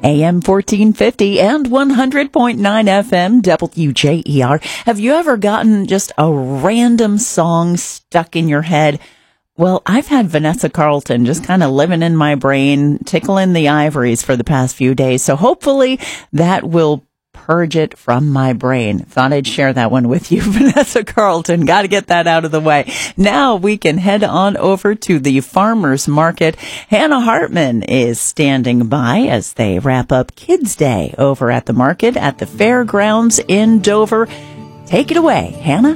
AM 1450 and 100.9 FM WJER. Have you ever gotten just a random song stuck in your head? Well, I've had Vanessa Carlton just kind of living in my brain, tickling the ivories for the past few days. So hopefully that will purge it from my brain. Thought I'd share that one with you, Vanessa Carlton. Got to get that out of the way. Now we can head on over to the farmers market. Hannah Hartman is standing by as they wrap up Kids Day over at the market at the fairgrounds in Dover. Take it away, Hannah.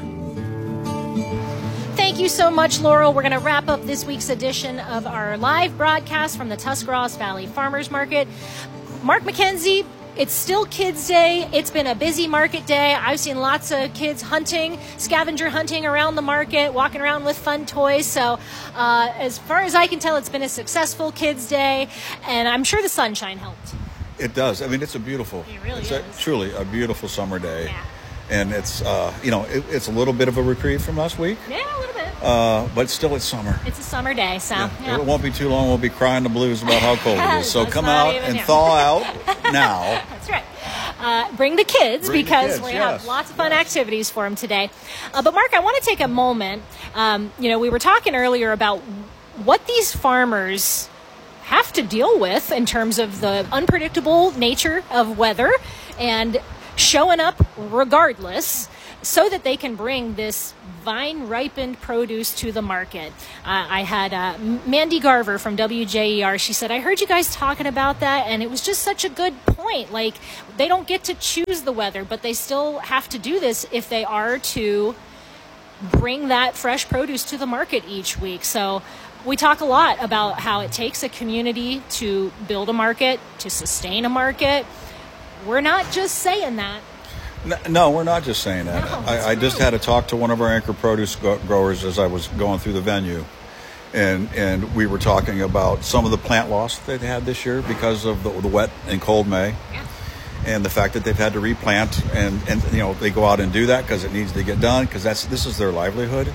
Thank you so much, Laurel. We're going to wrap up this week's edition of our live broadcast from the Tuscarawas Valley Farmers Market. Mark McKenzie, it's still Kids Day. It's been a busy market day. I've seen lots of kids hunting, scavenger hunting around the market, walking around with fun toys. So as far as I can tell, it's been a successful Kids Day, and I'm sure the sunshine helped. It does. I mean, it's a beautiful, It really it's is. Truly a beautiful summer day. Yeah. And it's, it's a little bit of a reprieve from last week. Yeah, a little bit. But still, it's summer. It's a summer day, so yeah. It won't be too long. We'll be crying the blues about how cold it is. So Let's come not out even, and yeah. thaw out now. That's right. Bring the kids Bring the because kids, we yes. have lots of fun activities for them today. But Mark, I want to take a moment. We were talking earlier about what these farmers have to deal with in terms of the unpredictable nature of weather and showing up regardless, so that they can bring this vine-ripened produce to the market. I had Mandy Garver from WJER. She said, I heard you guys talking about that, and it was just such a good point. Like, they don't get to choose the weather, but they still have to do this if they are to bring that fresh produce to the market each week. So we talk a lot about how it takes a community to build a market, to sustain a market. We're not just saying that. No, we're not just saying that. No, I just had a talk to one of our anchor produce growers as I was going through the venue. And we were talking about some of the plant loss they've had this year because of the wet and cold May. Yeah. And the fact that they've had to replant and they go out and do that because it needs to get done because this is their livelihood.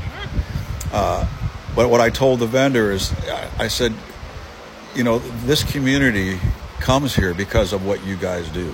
But what I told the vendor is I said, this community comes here because of what you guys do.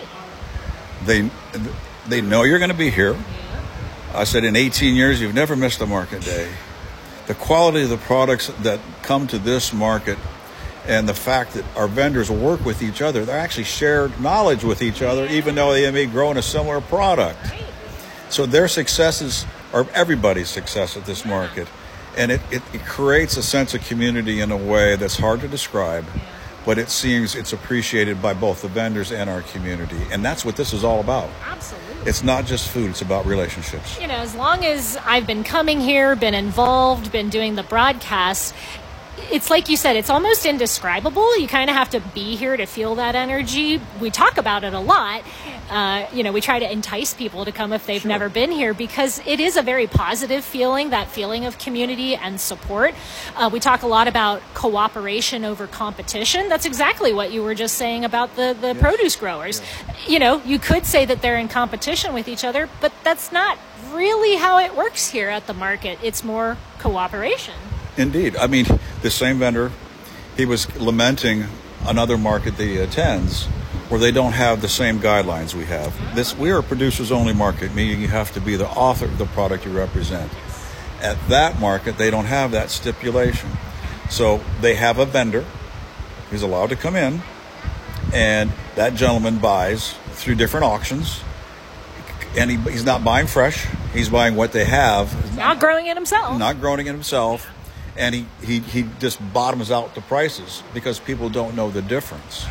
They know you're going to be here. I said, in 18 years, you've never missed a market day. The quality of the products that come to this market and the fact that our vendors work with each other, they actually share knowledge with each other, even though they may grow in a similar product. So their successes are everybody's success at this market. And it creates a sense of community in a way that's hard to describe. But it seems it's appreciated by both the vendors and our community. And that's what this is all about. Absolutely. It's not just food, it's about relationships. As long as I've been coming here, been involved, been doing the broadcast, it's like you said, it's almost indescribable. You kind of have to be here to feel that energy. We talk about it a lot. We try to entice people to come if they've never been here because it is a very positive feeling, that feeling of community and support. We talk a lot about cooperation over competition. That's exactly what you were just saying about the produce growers. Yes. You could say that they're in competition with each other, but that's not really how it works here at the market. It's more cooperation. Indeed. I mean, the same vendor, he was lamenting another market that he attends where they don't have the same guidelines we have. We are a producers-only market, meaning you have to be the author of the product you represent. At that market, they don't have that stipulation. So they have a vendor who's allowed to come in, and that gentleman buys through different auctions, and he's not buying fresh. He's buying what they have. Not growing it himself. Not growing it himself. And he just bottoms out the prices because people don't know the difference.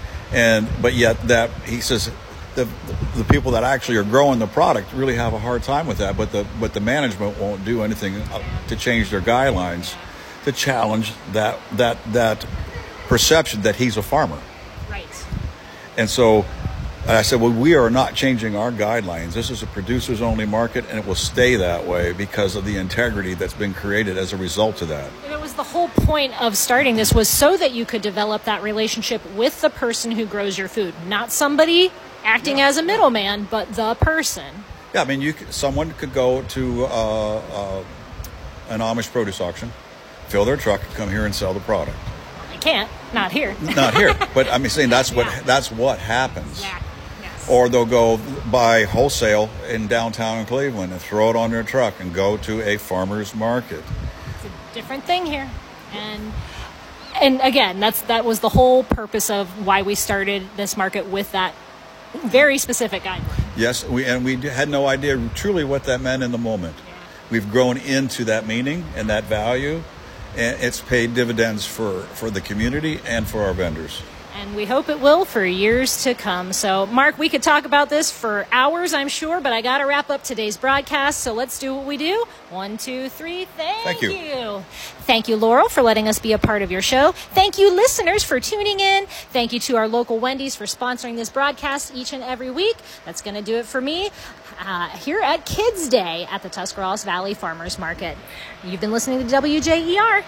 But yet that he says the people that actually are growing the product really have a hard time with that. But the management won't do anything to change their guidelines to challenge that perception that he's a farmer. Right. And so I said, well, we are not changing our guidelines. This is a producers-only market, and it will stay that way because of the integrity that's been created as a result of that. And it was the whole point of starting this was so that you could develop that relationship with the person who grows your food, not somebody acting as a middleman, but the person. Yeah, I mean, someone could go to an Amish produce auction, fill their truck, come here and sell the product. can't. Not here. Not here. But I'm saying that's what happens. Exactly. Yes. Or they'll go buy wholesale in downtown Cleveland and throw it on their truck and go to a farmer's market. It's a different thing here. And again, that was the whole purpose of why we started this market with that very specific guideline. Yes, we had no idea truly what that meant in the moment. Yeah. We've grown into that meaning and that value, and it's paid dividends for the community and for our vendors. And we hope it will for years to come. So, Mark, we could talk about this for hours, I'm sure, but I got to wrap up today's broadcast. So let's do what we do. 1, 2, 3. Thank you. Thank you, Laurel, for letting us be a part of your show. Thank you, listeners, for tuning in. Thank you to our local Wendy's for sponsoring this broadcast each and every week. That's going to do it for me here at Kids Day at the Tuscarawas Valley Farmers Market. You've been listening to WJER.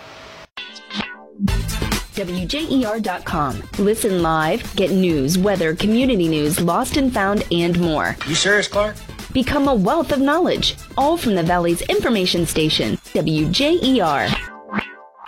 WJER.com. Listen live, get news, weather, community news, lost and found, and more. You serious, Clark? Become a wealth of knowledge, all from the Valley's information station, WJER.